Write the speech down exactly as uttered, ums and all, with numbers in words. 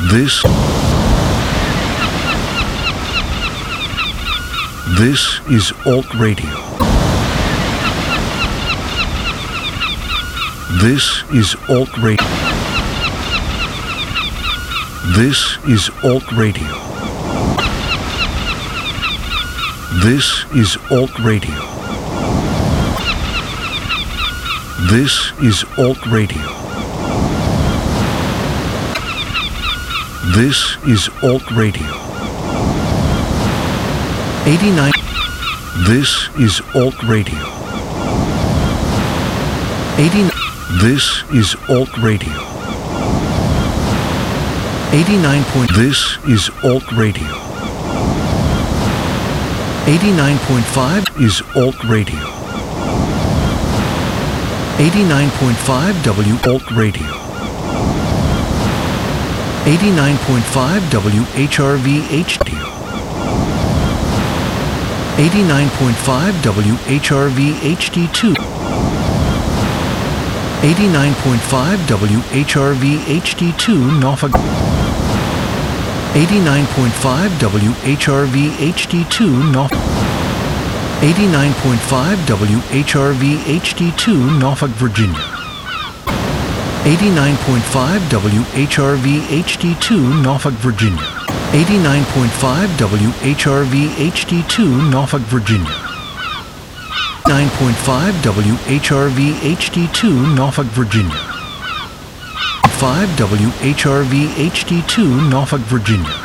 This This is Alt Radio. This is Alt Radio. This is Alt Radio. This is Alt Radio. This is Alt Radio. This is Alt Radio. eighty-nine. This is Alt Radio. eighty-nine. This is Alt Radio. eighty-nine point. This is Alt Radio. eighty-nine point five is Alt Radio. eighty-nine point five W Alt Radio. eighty-nine point five W H R V H D. eighty-nine point five W H R V H D two. eighty-nine point five W H R V H D two Norfolk. eighty-nine point five W H R V H D two Norfolk. eighty-nine point five W H R V H D two Norfolk, Virginia. eighty-nine point five W H R V H D two Norfolk, Virginia. eighty-nine point five W H R V H D two Norfolk, Virginia. nine point five W H R V H D two Norfolk, Virginia. five W H R V H D two Norfolk, Virginia.